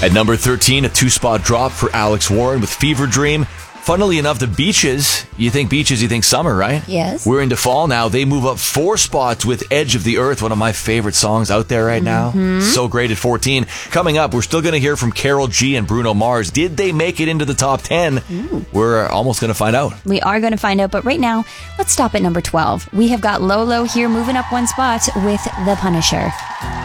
At number 13, a 2-spot drop for Alex Warren with Fever Dream. Funnily enough, the Beaches, you think summer, right? Yes. We're into fall now. They move up 4 spots with Edge of the Earth, one of my favorite songs out there right now. So great at 14. Coming up, we're still going to hear from Karol G and Bruno Mars. Did they make it into the top 10? We're almost going to find out. We are going to find out, but right now, let's stop at number 12. We have got Lolo here moving up 1 spot with The Punisher.